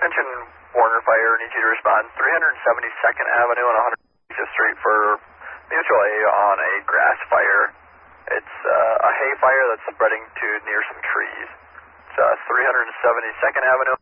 Attention, Warner Fire, need you to respond. 372nd Avenue and 105th Street for mutual aid on a grass fire. It's a hay fire that's spreading to near some trees. It's 372nd Avenue.